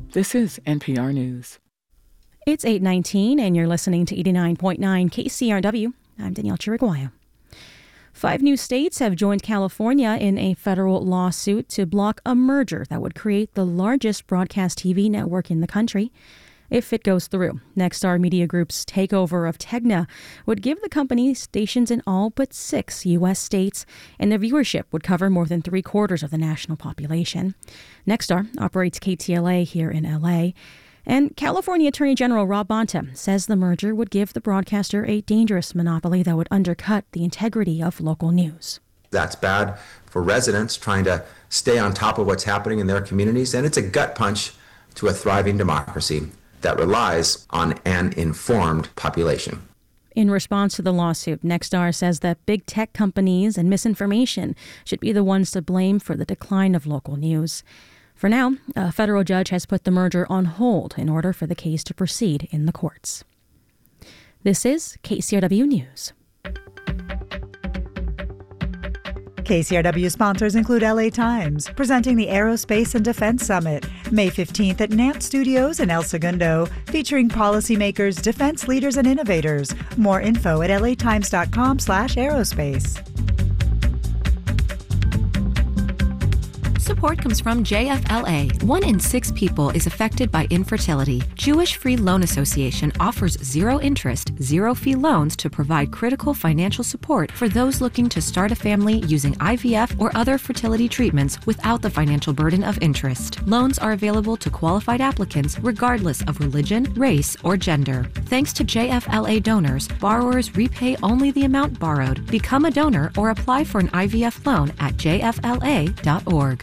This is NPR News. It's 8:19 and you're listening to 89.9 KCRW. I'm Danielle Chiriguaya. 5 new states have joined California in a federal lawsuit to block a merger that would create the largest broadcast TV network in the country. If it goes through, Nexstar Media Group's takeover of Tegna would give the company stations in all but 6 U.S. states, and their viewership would cover more than 3/4 of the national population. Nexstar operates KTLA here in L.A., and California Attorney General Rob Bonta says the merger would give the broadcaster a dangerous monopoly that would undercut the integrity of local news. That's bad for residents trying to stay on top of what's happening in their communities, and it's a gut punch to a thriving democracy that relies on an informed population. In response to the lawsuit, Nexstar says that big tech companies and misinformation should be the ones to blame for the decline of local news. For now, a federal judge has put the merger on hold in order for the case to proceed in the courts. This is KCRW News. KCRW sponsors include LA Times, presenting the Aerospace and Defense Summit, May 15th at NANT Studios in El Segundo, featuring policymakers, defense leaders, and innovators. More info at latimes.com/aerospace. Support comes from JFLA. 1 in 6 people is affected by infertility. Jewish Free Loan Association offers zero-interest, zero-fee loans to provide critical financial support for those looking to start a family using IVF or other fertility treatments without the financial burden of interest. Loans are available to qualified applicants regardless of religion, race, or gender. Thanks to JFLA donors, borrowers repay only the amount borrowed. Become a donor or apply for an IVF loan at jfla.org.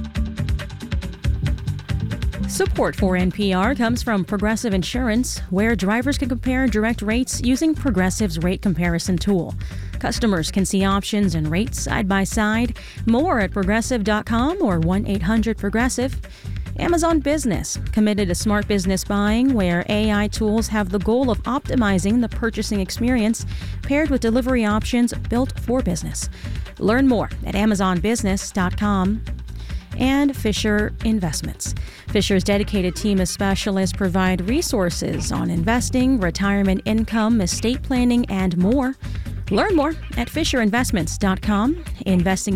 Support for NPR comes from Progressive Insurance, where drivers can compare direct rates using Progressive's rate comparison tool. Customers can see options and rates side by side. More at progressive.com or 1-800-PROGRESSIVE. Amazon Business, committed to smart business buying, where AI tools have the goal of optimizing the purchasing experience, paired with delivery options built for business. Learn more at amazonbusiness.com. And Fisher Investments. Fisher's dedicated team of specialists provide resources on investing, retirement income, estate planning, and more. Learn more at FisherInvestments.com. Investing